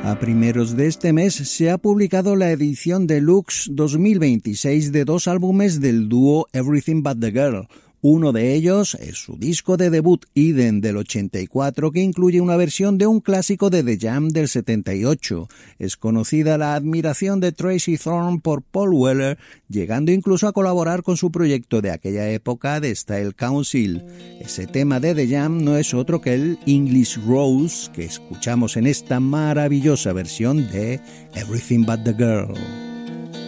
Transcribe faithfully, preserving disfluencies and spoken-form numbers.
A primeros de este mes se ha publicado la edición deluxe dos mil veintiséis de dos álbumes del dúo Everything But The Girl. Uno de ellos es su disco de debut, Eden, del ochenta y cuatro, que incluye una versión de un clásico de The Jam del setenta y ocho. Es conocida la admiración de Tracy Thorn por Paul Weller, llegando incluso a colaborar con su proyecto de aquella época de Style Council. Ese tema de The Jam no es otro que el English Rose, que escuchamos en esta maravillosa versión de Everything But The Girl.